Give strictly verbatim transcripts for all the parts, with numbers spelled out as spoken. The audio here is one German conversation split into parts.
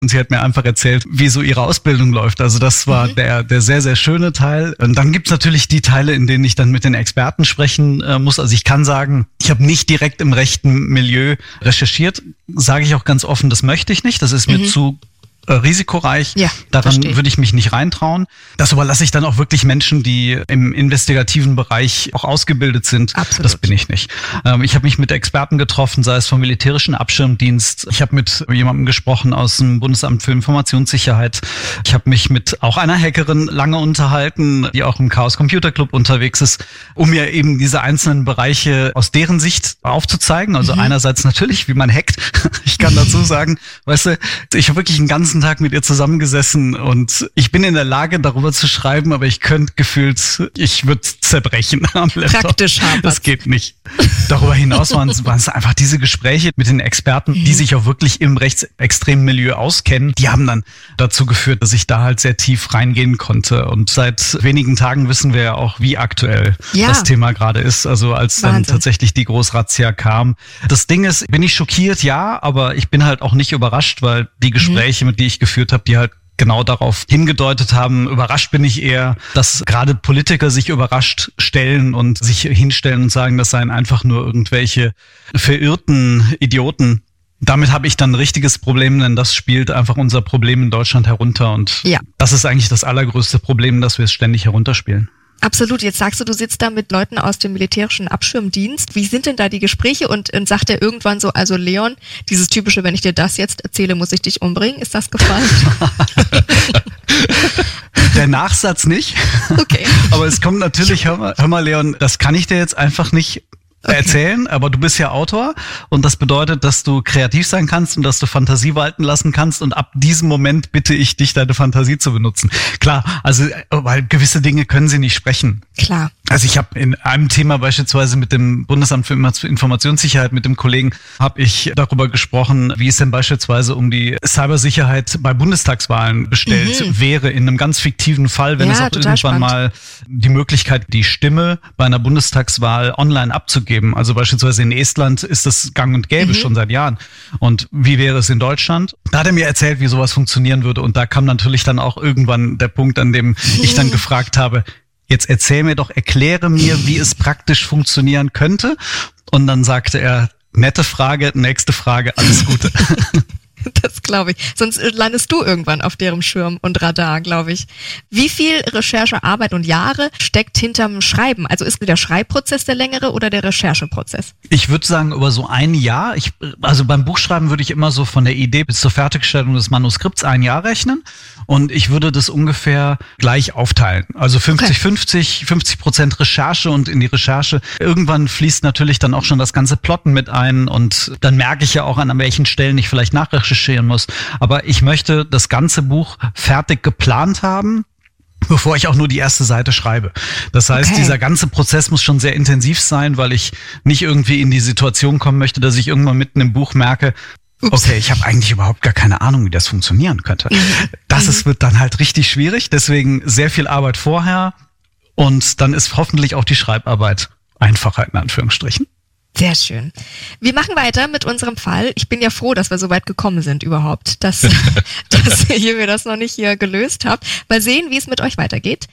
Und sie hat mir einfach erzählt, wie so ihre Ausbildung läuft. Also das war mhm. der der sehr, sehr schöne Teil. Und dann gibt's natürlich die Teile, in denen ich dann mit den Experten sprechen äh, muss. Also ich kann sagen, ich habe nicht direkt im rechten Milieu recherchiert. Sage ich auch ganz offen, das möchte ich nicht. Das ist mir mhm. zu äh, risikoreich. Ja, Daran verstehe. würde ich mich nicht reintrauen. Das überlasse ich dann auch wirklich Menschen, die im investigativen Bereich auch ausgebildet sind. Absolut. Das bin ich nicht. Ähm, ich habe mich mit Experten getroffen, sei es vom militärischen Abschirmdienst. Ich habe mit jemandem gesprochen aus dem Bundesamt für Informationssicherheit. Ich habe mich mit auch einer Hackerin lange unterhalten, die auch im Chaos Computer Club unterwegs ist, um mir eben diese einzelnen Bereiche aus deren Sicht aufzuzeigen. Also mhm. einerseits natürlich, wie man hackt. Ich kann dazu sagen, weißt du, ich habe wirklich einen ganzen Tag mit ihr zusammengesessen und ich bin in der Lage, darüber zu schreiben, aber ich könnte gefühlt, ich würde zerbrechen am Laptop. Praktisch hapert. Das geht nicht. Darüber hinaus waren es, waren es einfach diese Gespräche mit den Experten, die sich auch wirklich im rechtsextremen Milieu auskennen. Die haben dann dazu geführt, dass ich da halt sehr tief reingehen konnte. Und seit wenigen Tagen wissen wir ja auch, wie aktuell ja. das Thema gerade ist. Also als Wahnsinn. Dann tatsächlich die Großrazzia kam. Das Ding ist, bin ich schockiert? Ja, aber ich bin halt auch nicht überrascht, weil die Gespräche, mhm. mit die ich geführt habe, die halt genau darauf hingedeutet haben. Überrascht bin ich eher, dass gerade Politiker sich überrascht stellen und sich hinstellen und sagen, das seien einfach nur irgendwelche verirrten Idioten. Damit habe ich dann ein richtiges Problem, denn das spielt einfach unser Problem in Deutschland herunter. Und ja. das ist eigentlich das allergrößte Problem, dass wir es ständig herunterspielen. Absolut. Jetzt sagst du, du sitzt da mit Leuten aus dem militärischen Abschirmdienst. Wie sind denn da die Gespräche? Und, und sagt er irgendwann so, also Leon, dieses typische, wenn ich dir das jetzt erzähle, muss ich dich umbringen. Ist das gefallen? Der Nachsatz nicht. Okay. Aber es kommt natürlich, hör mal, hör mal Leon, das kann ich dir jetzt einfach nicht Okay. erzählen, aber du bist ja Autor und das bedeutet, dass du kreativ sein kannst und dass du Fantasie walten lassen kannst und ab diesem Moment bitte ich dich, deine Fantasie zu benutzen. Klar, also weil gewisse Dinge können sie nicht sprechen. Klar. Also ich habe in einem Thema beispielsweise mit dem Bundesamt für Informationssicherheit, mit dem Kollegen, habe ich darüber gesprochen, wie es denn beispielsweise um die Cybersicherheit bei Bundestagswahlen bestellt mhm. wäre, in einem ganz fiktiven Fall, wenn ja, es auch irgendwann spannend. mal die Möglichkeit, die Stimme bei einer Bundestagswahl online abzugeben. Also beispielsweise in Estland ist das gang und gäbe mhm. schon seit Jahren. Und wie wäre es in Deutschland? Da hat er mir erzählt, wie sowas funktionieren würde. Und da kam natürlich dann auch irgendwann der Punkt, an dem ich dann gefragt habe, jetzt erzähl mir doch, erkläre mir, wie es praktisch funktionieren könnte. Und dann sagte er, nette Frage, nächste Frage, alles Gute. Das glaube ich. Sonst landest du irgendwann auf deren Schirm und Radar, glaube ich. Wie viel Recherchearbeit und Jahre steckt hinterm Schreiben? Also ist der Schreibprozess der längere oder der Rechercheprozess? Ich würde sagen, über so ein Jahr. Ich, also beim Buchschreiben würde ich immer so von der Idee bis zur Fertigstellung des Manuskripts ein Jahr rechnen. Und ich würde das ungefähr gleich aufteilen. Also fünfzig fünfzig, fünfzig Prozent Recherche und in die Recherche. Irgendwann fließt natürlich dann auch schon das ganze Plotten mit ein und dann merke ich ja auch, an welchen Stellen ich vielleicht nachrecherchieren muss. Aber ich möchte das ganze Buch fertig geplant haben, bevor ich auch nur die erste Seite schreibe. Das heißt, okay. dieser ganze Prozess muss schon sehr intensiv sein, weil ich nicht irgendwie in die Situation kommen möchte, dass ich irgendwann mitten im Buch merke, Ups. okay, ich habe eigentlich überhaupt gar keine Ahnung, wie das funktionieren könnte. Das ist, wird dann halt richtig schwierig, deswegen sehr viel Arbeit vorher und dann ist hoffentlich auch die Schreibarbeit einfacher in Anführungsstrichen. Sehr schön. Wir machen weiter mit unserem Fall. Ich bin ja froh, dass wir so weit gekommen sind überhaupt, dass, dass ihr mir das noch nicht hier gelöst habt. Mal sehen, wie es mit euch weitergeht.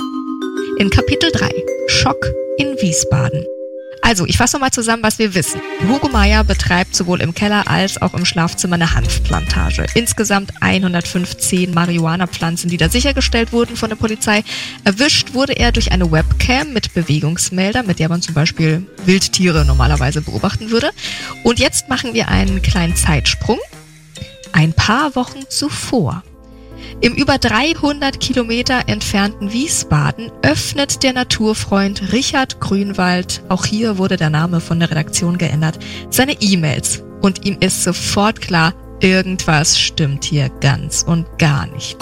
In Kapitel drei. Schock in Wiesbaden. Also, ich fasse mal zusammen, was wir wissen. Hugo Meyer betreibt sowohl im Keller als auch im Schlafzimmer eine Hanfplantage. Insgesamt hundertfünfzehn Marihuana-Pflanzen, die da sichergestellt wurden von der Polizei. Erwischt wurde er durch eine Webcam mit Bewegungsmelder, mit der man zum Beispiel Wildtiere normalerweise beobachten würde. Und jetzt machen wir einen kleinen Zeitsprung. Ein paar Wochen zuvor. Im über dreihundert Kilometer entfernten Wiesbaden öffnet der Naturfreund Richard Grünwald, auch hier wurde der Name von der Redaktion geändert, seine E-Mails. Und ihm ist sofort klar, irgendwas stimmt hier ganz und gar nicht.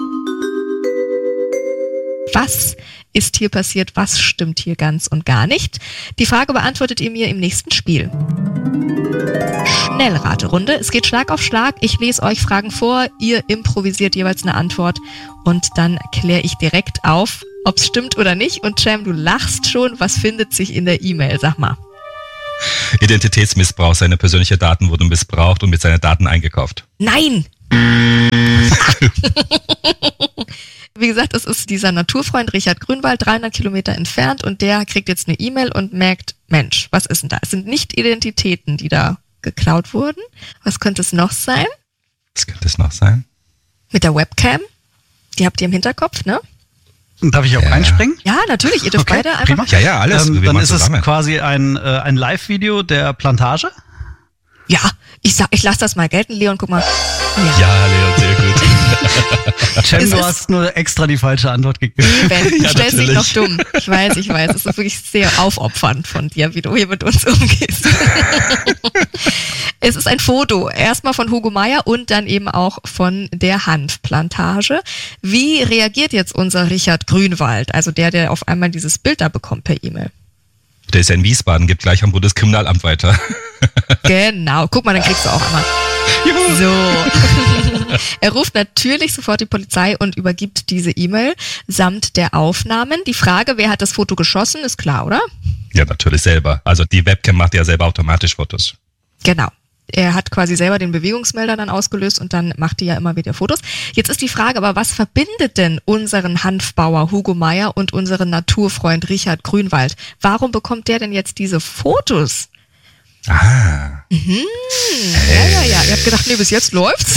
Was ist hier passiert? Was stimmt hier ganz und gar nicht? Die Frage beantwortet ihr mir im nächsten Spiel. Schnellraterunde. Es geht Schlag auf Schlag. Ich lese euch Fragen vor. Ihr improvisiert jeweils eine Antwort. Und dann kläre ich direkt auf, ob es stimmt oder nicht. Und Cem, du lachst schon. Was findet sich in der E-Mail? Sag mal. Identitätsmissbrauch. Seine persönlichen Daten wurden missbraucht und mit seinen Daten eingekauft. Nein! Wie gesagt, es ist dieser Naturfreund Richard Grünwald, dreihundert Kilometer entfernt, und der kriegt jetzt eine E-Mail und merkt, Mensch, was ist denn da? Es sind nicht Identitäten, die da geklaut wurden. Was könnte es noch sein? Was könnte es noch sein? Mit der Webcam. Die habt ihr im Hinterkopf, ne? Darf ich auch Ja. einspringen? Ja, natürlich. Ihr dürft Okay, beide einfach. prima. Ja, ja, alles. Ähm, Wir dann machen ist es zusammen. quasi ein, äh, ein Live-Video der Plantage. Ja, ich sag, ich lasse das mal gelten, Leon, guck mal. Ja. Ja, Leon, sehr gut. Cem, Es du ist- hast nur extra die falsche Antwort gegeben. Ben, du Ja, stellst dich natürlich. noch dumm. Ich weiß, ich weiß. Es ist wirklich sehr aufopfernd von dir, wie du hier mit uns umgehst. Es ist ein Foto, erstmal von Hugo Meyer und dann eben auch von der Hanfplantage. Wie reagiert jetzt unser Richard Grünwald, also der, der auf einmal dieses Bild da bekommt per E-Mail? Der ist ja in Wiesbaden, gibt gleich am Bundeskriminalamt weiter. Genau, guck mal, dann kriegst du auch einmal. So. Er ruft natürlich sofort die Polizei und übergibt diese E-Mail samt der Aufnahmen. Die Frage, wer hat das Foto geschossen, ist klar, oder? Ja, natürlich selber. Also die Webcam macht ja selber automatisch Fotos. Genau. Er hat quasi selber den Bewegungsmelder dann ausgelöst und dann macht die ja immer wieder Fotos. Jetzt ist die Frage aber, was verbindet denn unseren Hanfbauer Hugo Meyer und unseren Naturfreund Richard Grünwald? Warum bekommt der denn jetzt diese Fotos? Ah. Ja, ja, ja. Ihr habt gedacht, nee, bis jetzt läuft's.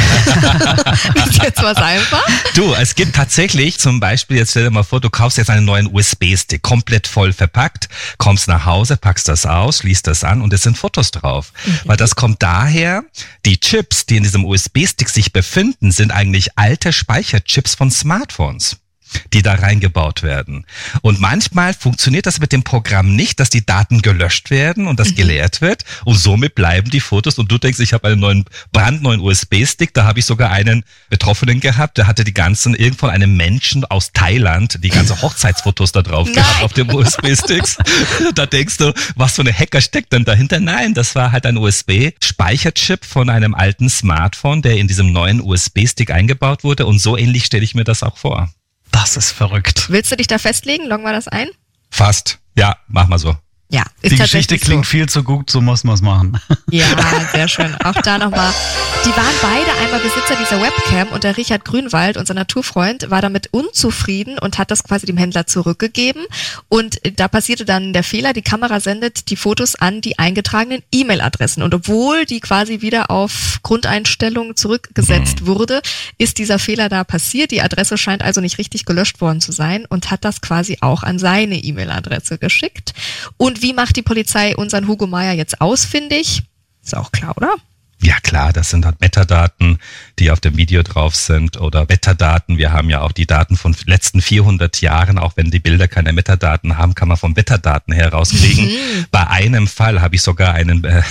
Bis jetzt war's einfach. Du, es gibt tatsächlich zum Beispiel, jetzt stell dir mal vor, du kaufst jetzt einen neuen U S B-Stick, komplett voll verpackt, kommst nach Hause, packst das aus, liest das an und es sind Fotos drauf. Mhm. Weil das kommt daher, die Chips, die in diesem U S B-Stick sich befinden, sind eigentlich alte Speicherchips von Smartphones, die da reingebaut werden. Und manchmal funktioniert das mit dem Programm nicht, dass die Daten gelöscht werden und das mhm. geleert wird und somit bleiben die Fotos und du denkst, ich habe einen neuen, brandneuen U S B-Stick, da habe ich sogar einen Betroffenen gehabt, der hatte die ganzen, irgend von einem Menschen aus Thailand, die ganzen Hochzeitsfotos da drauf Nein. gehabt auf dem U S B-Sticks. Da denkst du, was für eine Hacker steckt denn dahinter? Nein, das war halt ein U S B-Speicherchip von einem alten Smartphone, der in diesem neuen U S B-Stick eingebaut wurde und so ähnlich stelle ich mir das auch vor. Das ist verrückt. Willst du dich da festlegen? Loggen wir das ein? Fast. Ja, mach mal so. Ja, ist Die tatsächlich Geschichte klingt so. viel zu gut, so muss man es machen. Ja, sehr schön. Auch da nochmal. Die waren beide einmal Besitzer dieser Webcam und der Richard Grünwald, unser Naturfreund, war damit unzufrieden und hat das quasi dem Händler zurückgegeben. Und da passierte dann der Fehler, die Kamera sendet die Fotos an die eingetragenen E-Mail-Adressen. Und obwohl die quasi wieder auf Grundeinstellungen zurückgesetzt mhm. wurde, ist dieser Fehler da passiert. Die Adresse scheint also nicht richtig gelöscht worden zu sein und hat das quasi auch an seine E-Mail-Adresse geschickt. Und wie macht die Polizei unseren Hugo Meyer jetzt ausfindig? Ist auch klar, oder? Ja klar, das sind halt Metadaten, die auf dem Video drauf sind oder Wetterdaten. Wir haben ja auch die Daten von letzten vierhundert Jahren, auch wenn die Bilder keine Metadaten haben, kann man von Wetterdaten herauskriegen. Mhm. Bei einem Fall habe ich sogar einen, äh,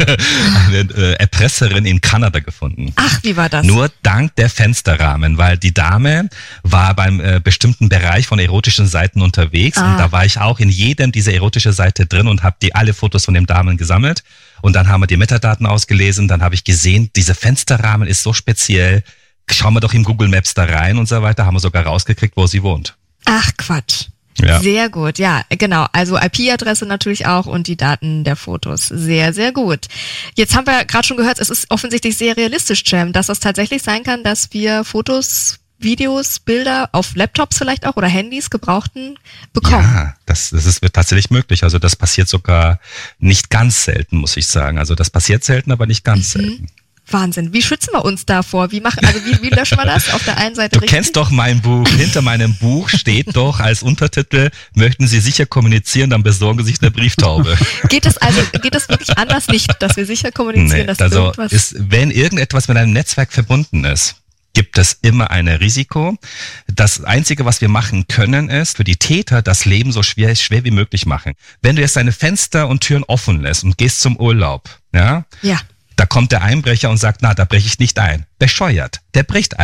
eine äh, Erpresserin in Kanada gefunden. Ach, wie war das? Nur dank der Fensterrahmen, weil die Dame war beim äh, bestimmten Bereich von erotischen Seiten unterwegs ah. und da war ich auch in jedem dieser erotische Seite drin und habe die alle Fotos von den Damen gesammelt. Und dann haben wir die Metadaten ausgelesen, dann habe ich gesehen, dieser Fensterrahmen ist so speziell, schauen wir doch im Google Maps da rein und so weiter, haben wir sogar rausgekriegt, wo sie wohnt. Ach Quatsch. Ja. Sehr gut, ja, genau. Also I P-Adresse natürlich auch und die Daten der Fotos. Sehr, sehr gut. Jetzt haben wir gerade schon gehört, es ist offensichtlich sehr realistisch, Cem, dass es tatsächlich sein kann, dass wir Fotos, Videos, Bilder auf Laptops vielleicht auch oder Handys gebrauchten bekommen. Ja, das, das ist tatsächlich möglich. Also das passiert sogar nicht ganz selten, muss ich sagen. Also das passiert selten, aber nicht ganz mhm. selten. Wahnsinn. Wie schützen wir uns davor? Wie machen, also wie, wie löschen wir das? Auf der einen Seite Du richtig? kennst doch mein Buch. Hinter meinem Buch steht doch als Untertitel, möchten Sie sicher kommunizieren, dann besorgen Sie sich eine Brieftaube. Geht es also, geht es wirklich anders nicht, dass wir sicher kommunizieren, nee, dass also irgendwas... Ist, wenn irgendetwas mit einem Netzwerk verbunden ist, gibt es immer ein Risiko. Das Einzige, was wir machen können, ist für die Täter das Leben so schwer, schwer wie möglich machen. Wenn du jetzt deine Fenster und Türen offen lässt und gehst zum Urlaub, ja, ja. da kommt der Einbrecher und sagt, na, da breche ich nicht ein. Bescheuert, der bricht ein.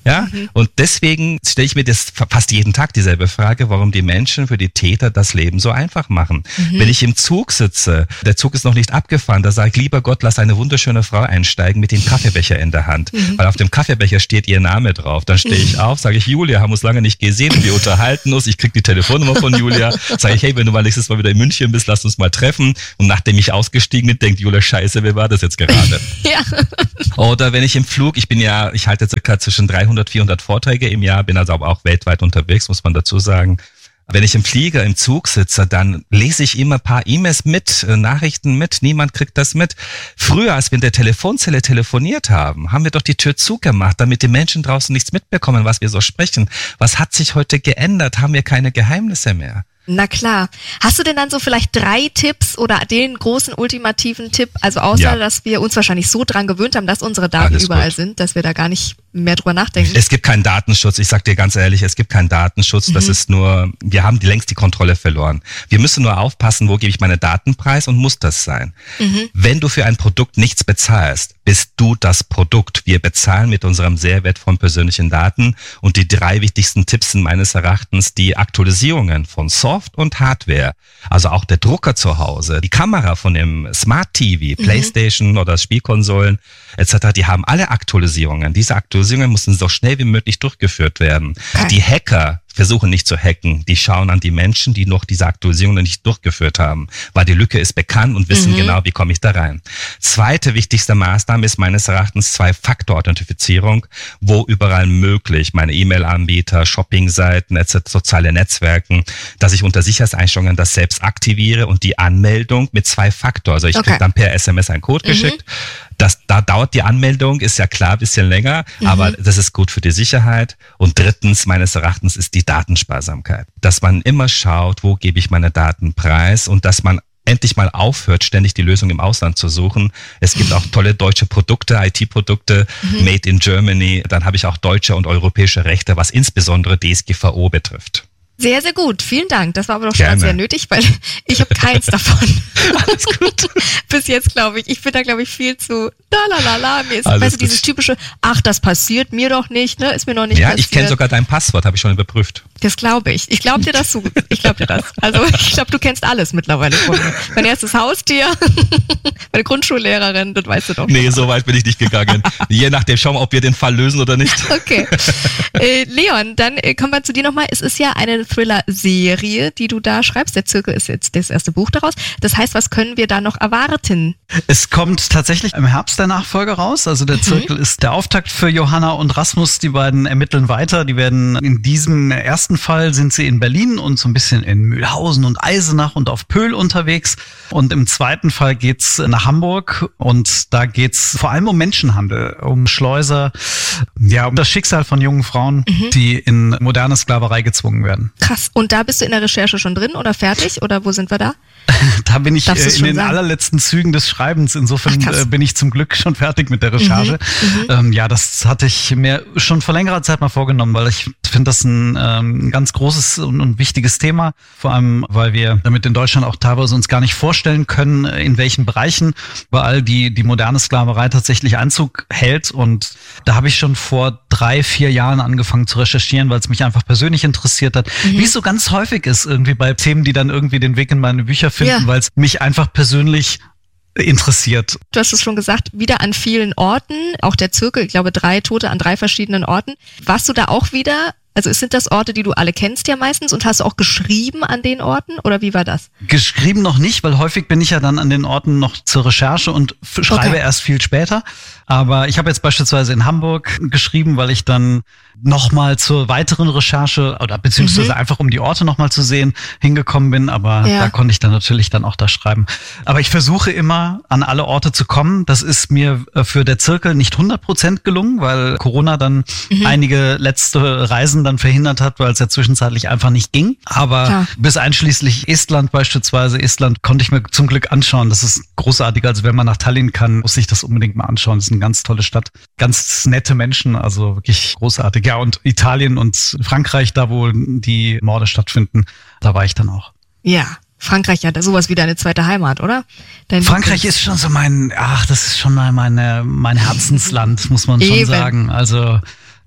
Ja, mhm. und deswegen stelle ich mir das fast jeden Tag dieselbe Frage, warum die Menschen für die Täter das Leben so einfach machen. Mhm. Wenn ich im Zug sitze, der Zug ist noch nicht abgefahren, da sage ich, lieber Gott, lass eine wunderschöne Frau einsteigen mit dem Kaffeebecher in der Hand, mhm. weil auf dem Kaffeebecher steht ihr Name drauf. Dann stehe ich auf, sage ich, Julia, haben uns lange nicht gesehen, wir unterhalten uns, ich kriege die Telefonnummer von Julia, sage ich, hey, wenn du mal nächstes Mal wieder in München bist, lass uns mal treffen. Und nachdem ich ausgestiegen bin, denkt Julia, scheiße, wer war das jetzt gerade? Ja. Oder wenn ich im Flug, ich bin ja, ich halte circa zwischen dreihundert, vierhundert Vorträge im Jahr, bin also aber auch weltweit unterwegs, muss man dazu sagen. Wenn ich im Flieger, im Zug sitze, dann lese ich immer ein paar E-Mails mit, Nachrichten mit, niemand kriegt das mit. Früher, als wir in der Telefonzelle telefoniert haben, haben wir doch die Tür zugemacht, damit die Menschen draußen nichts mitbekommen, was wir so sprechen. Was hat sich heute geändert? Haben wir keine Geheimnisse mehr? Na klar. Hast du denn dann so vielleicht drei Tipps oder den großen ultimativen Tipp, also außer, ja. dass wir uns wahrscheinlich so dran gewöhnt haben, dass unsere Daten Alles überall gut. sind, dass wir da gar nicht mehr drüber nachdenken? Es gibt keinen Datenschutz, ich sag dir ganz ehrlich, es gibt keinen Datenschutz, mhm. das ist nur, wir haben die, längst die Kontrolle verloren. Wir müssen nur aufpassen, wo gebe ich meine Daten preis und muss das sein. Mhm. Wenn du für ein Produkt nichts bezahlst, bist du das Produkt. Wir bezahlen mit unserem sehr wertvollen persönlichen Daten und die drei wichtigsten Tipps sind meines Erachtens die Aktualisierungen von Software und Hardware, also auch der Drucker zu Hause, die Kamera von dem Smart T V, Playstation mhm. oder Spielkonsolen et cetera, die haben alle Aktualisierungen. Diese Aktualisierungen müssen so schnell wie möglich durchgeführt werden. Okay. Die Hacker versuchen nicht zu hacken, die schauen an die Menschen, die noch diese Aktualisierungen nicht durchgeführt haben, weil die Lücke ist bekannt und wissen mhm. genau, wie komme ich da rein. Zweite wichtigste Maßnahme ist meines Erachtens Zwei-Faktor-Authentifizierung, wo überall möglich, meine E-Mail-Anbieter, Shopping-Seiten et cetera, soziale Netzwerken, dass ich unter Sicherheitseinstellungen das selbst aktiviere und die Anmeldung mit Zwei-Faktor, also ich okay. kriege dann per S M S einen Code mhm. geschickt. Das, da dauert die Anmeldung, ist ja klar, ein bisschen länger, mhm. aber das ist gut für die Sicherheit. Und drittens, meines Erachtens, ist die Datensparsamkeit. Dass man immer schaut, wo gebe ich meine Daten preis und dass man endlich mal aufhört, ständig die Lösung im Ausland zu suchen. Es gibt auch tolle deutsche Produkte, I T-Produkte, mhm. made in Germany. Dann habe ich auch deutsche und europäische Rechte, was insbesondere D S G V O betrifft. Sehr, sehr gut. Vielen Dank. Das war aber doch schon mal sehr nötig, weil ich habe keins davon. Alles gut. Bis jetzt, glaube ich. Ich bin da, glaube ich, viel zu lalalala. Mir ist, weißt du, dieses typische, ach, das passiert mir doch nicht, ne? Ist mir noch nicht ja, passiert. Ja, ich kenne sogar dein Passwort, habe ich schon überprüft. Das glaube ich. Ich glaube dir das so. Ich glaube dir das. Also ich glaube, du kennst alles mittlerweile von mir. Mein erstes Haustier, meine Grundschullehrerin, das weißt du doch. Nee, so weit bin ich nicht gegangen. Je nachdem, schauen wir, ob wir den Fall lösen oder nicht. Okay. Äh, Leon, dann äh, kommen wir zu dir nochmal. Es ist ja eine Thriller-Serie, die du da schreibst. Der Zirkel ist jetzt das erste Buch daraus. Das heißt, was können wir da noch erwarten? Es kommt tatsächlich im Herbst der Nachfolger raus. Also der Zirkel mhm. ist der Auftakt für Johanna und Rasmus. Die beiden ermitteln weiter. Die werden in diesem ersten Fall sind sie in Berlin und so ein bisschen in Mühlhausen und Eisenach und auf Pöhl unterwegs. Und im zweiten Fall geht's nach Hamburg und da geht's vor allem um Menschenhandel, um Schleuser, ja, um das Schicksal von jungen Frauen, mhm. die in moderne Sklaverei gezwungen werden. Krass. Und da bist du in der Recherche schon drin oder fertig oder wo sind wir da? Da bin ich äh, in den sagen? allerletzten Zügen des Schreibens. Insofern Ach, äh, bin ich zum Glück schon fertig mit der Recherche. Mhm, ähm, ja, das hatte ich mir schon vor längerer Zeit mal vorgenommen, weil ich finde das ein ähm, ganz großes und, und wichtiges Thema. Vor allem, weil wir damit in Deutschland auch teilweise uns gar nicht vorstellen können, in welchen Bereichen überall die, die moderne Sklaverei tatsächlich Einzug hält. Und da habe ich schon vor drei, vier Jahren angefangen zu recherchieren, weil es mich einfach persönlich interessiert hat. Mhm. Wie es so ganz häufig ist irgendwie bei Themen, die dann irgendwie den Weg in meine Bücher finden, ja. weil es mich einfach persönlich interessiert. Du hast es schon gesagt, wieder an vielen Orten, auch der Zirkel, ich glaube drei Tote an drei verschiedenen Orten. Warst du da auch wieder? Also sind das Orte, die du alle kennst ja meistens und hast du auch geschrieben an den Orten oder wie war das? Geschrieben noch nicht, weil häufig bin ich ja dann an den Orten noch zur Recherche und schreibe okay. erst viel später. Aber ich habe jetzt beispielsweise in Hamburg geschrieben, weil ich dann nochmal zur weiteren Recherche oder beziehungsweise mhm. einfach um die Orte nochmal zu sehen hingekommen bin. Aber ja. da konnte ich dann natürlich dann auch da schreiben. Aber ich versuche immer an alle Orte zu kommen. Das ist mir für der Zirkel nicht hundert Prozent gelungen, weil Corona dann mhm. einige letzte Reisen dann verhindert hat, weil es ja zwischenzeitlich einfach nicht ging. Aber Klar. bis einschließlich Estland beispielsweise, Estland konnte ich mir zum Glück anschauen. Das ist großartig. Also wenn man nach Tallinn kann, muss ich das unbedingt mal anschauen. Das ist eine ganz tolle Stadt. Ganz nette Menschen, also wirklich großartig. Ja, und Italien und Frankreich, da wo die Morde stattfinden, da war ich dann auch. Ja. Frankreich hat sowas wie deine zweite Heimat, oder? Dein Frankreich ist schon so mein, ach, das ist schon mal meine, mein Herzensland, muss man schon Eben. sagen. Also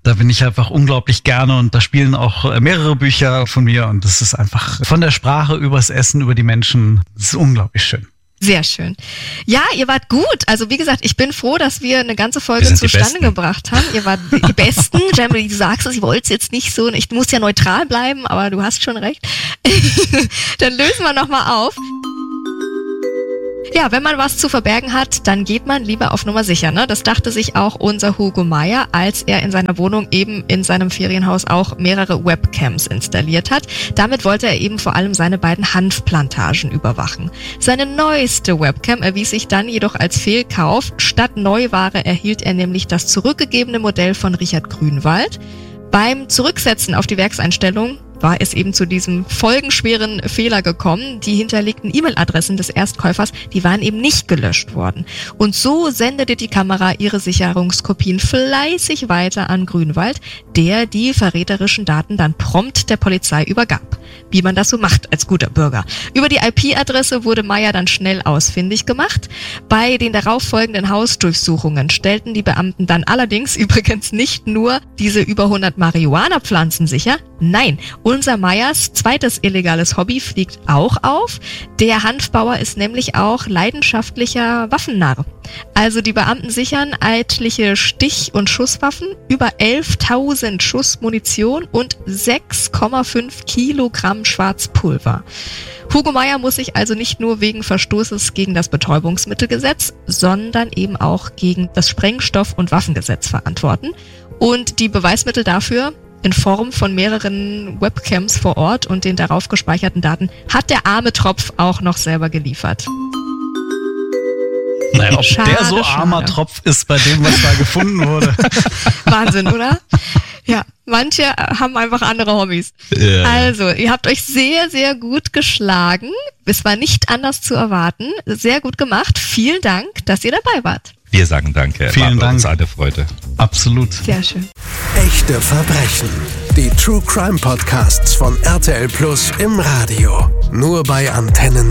Da bin ich einfach unglaublich gerne und da spielen auch mehrere Bücher von mir und das ist einfach von der Sprache übers Essen, über die Menschen, das ist unglaublich schön. Sehr schön. Ja, ihr wart gut. Also wie gesagt, ich bin froh, dass wir eine ganze Folge zustande gebracht haben. Ihr wart die Besten. Jamie, du sagst es, ich wollte es jetzt nicht so, ich muss ja neutral bleiben, aber du hast schon recht. Dann lösen wir nochmal auf. Ja, wenn man was zu verbergen hat, dann geht man lieber auf Nummer sicher, ne? Das dachte sich auch unser Hugo Meyer, als er in seiner Wohnung eben in seinem Ferienhaus auch mehrere Webcams installiert hat. Damit wollte er eben vor allem seine beiden Hanfplantagen überwachen. Seine neueste Webcam erwies sich dann jedoch als Fehlkauf. Statt Neuware erhielt er nämlich das zurückgegebene Modell von Richard Grünwald. Beim Zurücksetzen auf die Werkseinstellung war es eben zu diesem folgenschweren Fehler gekommen. Die hinterlegten E-Mail-Adressen des Erstkäufers, die waren eben nicht gelöscht worden. Und so sendete die Kamera ihre Sicherungskopien fleißig weiter an Grünwald, der die verräterischen Daten dann prompt der Polizei übergab. Wie man das so macht als guter Bürger. Über die I P-Adresse wurde Meyer dann schnell ausfindig gemacht. Bei den darauffolgenden Hausdurchsuchungen stellten die Beamten dann allerdings übrigens nicht nur diese über hundert Marihuana-Pflanzen sicher, nein, unser Meyers zweites illegales Hobby fliegt auch auf. Der Hanfbauer ist nämlich auch leidenschaftlicher Waffennarr. Also die Beamten sichern etliche Stich- und Schusswaffen, über elftausend Schuss Munition und sechs Komma fünf Kilogramm Schwarzpulver. Hugo Meyer muss sich also nicht nur wegen Verstoßes gegen das Betäubungsmittelgesetz, sondern eben auch gegen das Sprengstoff- und Waffengesetz verantworten. Und die Beweismittel dafür in Form von mehreren Webcams vor Ort und den darauf gespeicherten Daten hat der arme Tropf auch noch selber geliefert. Naja, ob schade, der so armer schade. Tropf ist bei dem, was da gefunden wurde. Wahnsinn, oder? Ja, manche haben einfach andere Hobbys. Ja. Also, ihr habt euch sehr, sehr gut geschlagen. Es war nicht anders zu erwarten. Sehr gut gemacht. Vielen Dank, dass ihr dabei wart. Wir sagen danke. Vielen War Dank. uns eine Freude. Absolut. Sehr schön. Echte Verbrechen. Die True Crime Podcasts von R T L Plus im Radio. Nur bei Antenne